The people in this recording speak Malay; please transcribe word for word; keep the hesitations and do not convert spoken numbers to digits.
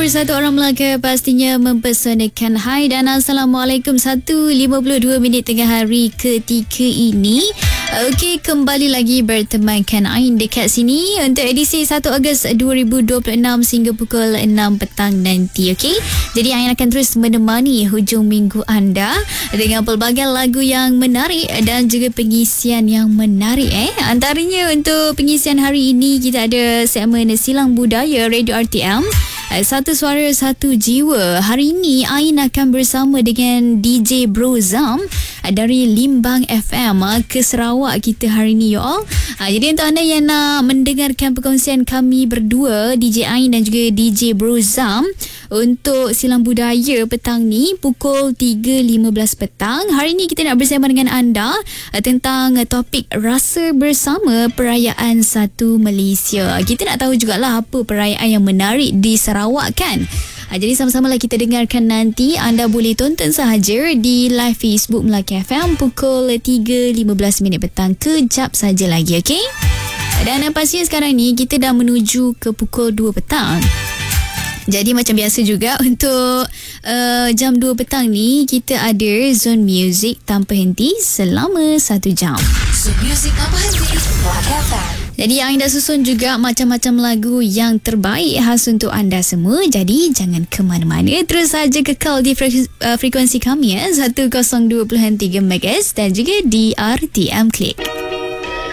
Satu Orang Melaka pastinya mempesonakan. Hai dan Assalamualaikum. Satu lima puluh dua minit tengah hari ketika ini. Okey, kembali lagi bertemankan Ain dekat sini untuk edisi satu Ogos dua ribu dua puluh enam sehingga pukul enam petang nanti. Okey, jadi Ain akan terus menemani hujung minggu anda dengan pelbagai lagu yang menarik dan juga pengisian yang menarik. Eh, antaranya untuk pengisian hari ini kita ada segmen Silang Budaya Radio R T M. Satu suara, satu jiwa. Hari ini Ain akan bersama dengan D J Bro Zam dari Limbang F M ke Sarawak kita hari ini, you all. Jadi untuk anda yang nak mendengarkan perkongsian kami berdua, D J Ain dan juga D J Bro Zam, untuk Silang Budaya petang ni pukul tiga lima belas petang. Hari ni kita nak bersama dengan anda tentang topik rasa bersama perayaan Satu Malaysia. Kita nak tahu jugalah apa perayaan yang menarik di Sarawak kan. Jadi sama-sama lah kita dengarkan nanti. Anda boleh tonton sahaja di live Facebook Melaka F M pukul tiga lima belas minit petang. Kejap saja lagi, okey? Dan pastinya sekarang ni kita dah menuju ke pukul dua petang. Jadi macam biasa juga untuk uh, jam dua petang ni kita ada Zone Music tanpa henti selama satu jam. Zone Music tanpa henti Melaka F M. Jadi yang dah susun juga macam-macam lagu yang terbaik khas untuk anda semua. Jadi jangan ke mana-mana, terus saja kekal di frekuensi, uh, frekuensi kami ya, seratus dua puluh tiga megahertz dan juga di R T M Click.